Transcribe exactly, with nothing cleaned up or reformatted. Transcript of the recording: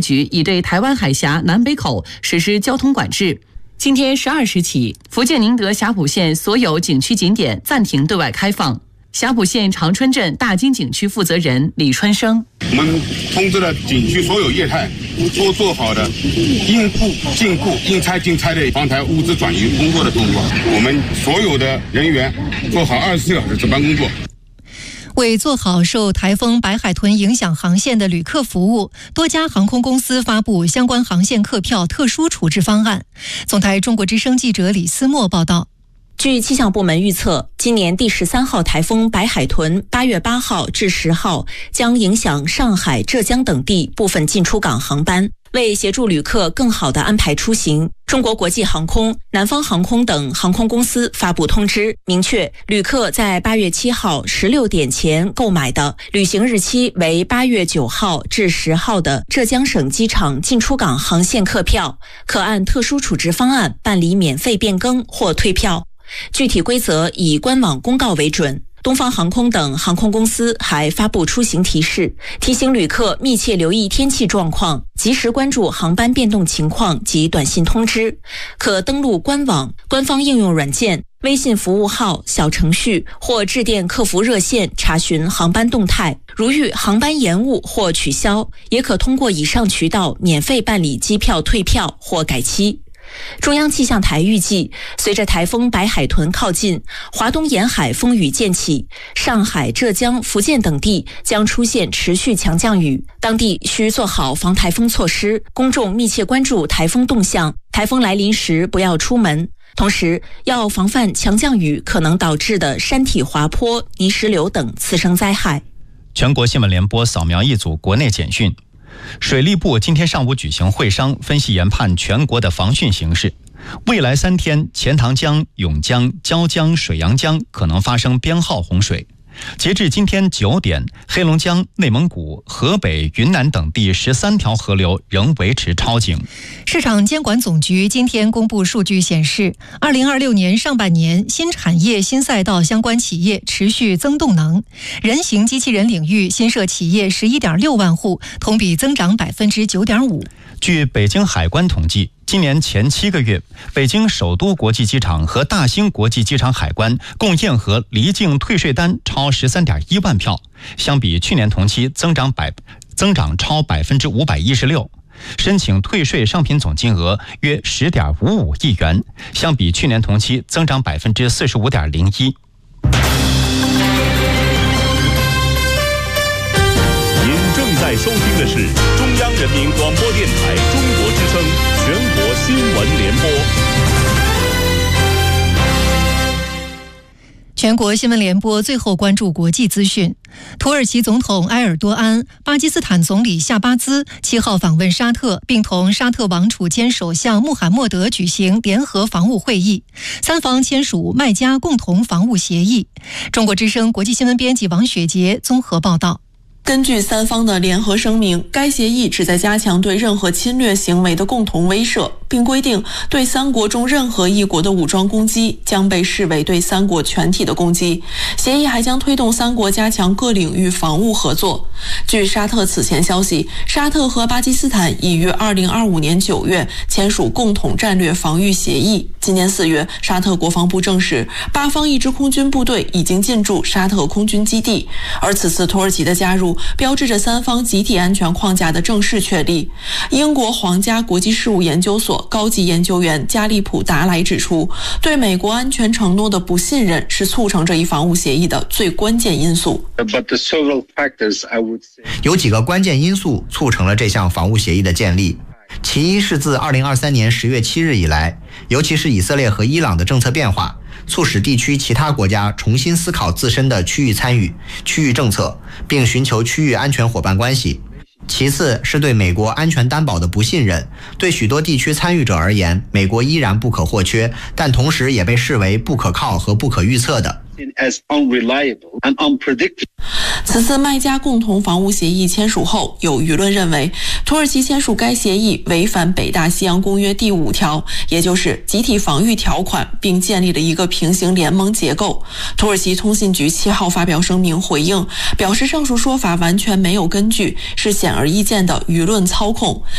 局已对台湾海峡南北口实施交通管制。今天十二时起，福建宁德霞浦县所有景区景点暂停对外开放。霞浦县长春镇大金景区负责人李春生： 我们通知了景区所有业态，都做好的应库进库、应拆进拆的防台物资转移工作的动作。我们所有的人员做好二十四小时值班工作。 为做好受台风白海豚影响航线的旅客服务，多家航空公司发布相关航线客票特殊处置方案。总台中国之声记者李思墨报道。 据气象部门预测，今年第十三号台风白海豚八月八号至十号将影响上海、浙江等地部分进出港航班。为协助旅客更好地安排出行，中国国际航空、南方航空等航空公司发布通知，明确旅客在八月七号十六点前购买的旅行日期为八月九号至十号的浙江省机场进出港航线客票，可按特殊处置方案办理免费变更或退票。具体规则以官网公告为准。东方航空等航空公司还发布出行提示，提醒旅客密切留意天气状况，及时关注航班变动情况及短信通知。可登录官网、官方应用软件、微信服务号、小程序或致电客服热线查询航班动态。如遇航班延误或取消，也可通过以上渠道免费办理机票退票或改期。中央气象台预计，随着台风白海豚靠近，华东沿海风雨渐起，上海、浙江、福建等地将出现持续强降雨，当地需做好防台风措施，公众密切关注台风动向，台风来临时不要出门。同时，要防范强降雨可能导致的山体滑坡、泥石流等次生灾害。 全国新闻联播扫描一组国内简讯。水利部今天上午举行会商，分析研判全国的防汛形势。未来三天，钱塘江、甬江、椒江、水阳江可能发生编号洪水。截至今天九点，黑龙江、内蒙古、河北、云南等地十三条河流仍维持超警。 市场监管总局今天公布数据显示，二零二六年上半年新产业新赛道相关企业持续增动能，人形机器人领域新设企业十一点六万户，同比增长百分之九点五。 据北京海关统计，今年前七个月，北京首都国际机场和大兴国际机场海关共验核离境退税单超十三点一万票，相比去年同期增长百增长超百分之五百一十六。申请退税商品总金额约十点五五亿元，相比去年同期增长百分之四十五点零一。 您正在收听的是中央人民广播电台中国之声全国新闻联播。 全国新闻联播最后关注国际资讯。土耳其总统埃尔多安、巴基斯坦总理夏巴兹七号访问沙特，并同沙特王储兼首相穆罕默德举行联合防务会议，三方签署麦加共同防务协议。中国之声国际新闻编辑王雪杰综合报道。 根据三方的联合声明，该协议旨在加强对任何侵略行为的共同威慑，并规定对三国中任何一国的武装攻击将被视为对三国全体的攻击。协议还将推动三国加强各领域防务合作。据沙特此前消息，沙特和巴基斯坦已于二零二五年九月签署共同战略防御协议。今年四月，沙特国防部证实，八方一支空军部队已经进驻沙特空军基地，而此次土耳其的加入标志着三方集体安全框架的正式确立。英国皇家国际事务研究所高级研究员加利普达莱指出，对美国安全承诺的不信任是促成这一防务协议的最关键因素。 有几个关键因素促成了这项防务协议的建立。其一是自二零二三年十月七日以来，尤其是以色列和伊朗的政策变化，促使地区其他国家重新思考自身的区域参与、区域政策，并寻求区域安全伙伴关系。其次是对美国安全担保的不信任，对许多地区参与者而言，美国依然不可或缺，但同时也被视为不可靠和不可预测的。 此次麦加共同防务协议签署后，有舆论认为土耳其签署该协议违反北大西洋公约第五条，也就是集体防御条款，并建立了一个平行联盟结构。土耳其通信局七号发表声明回应，表示上述说法完全没有根据，是显而易见的舆论操控。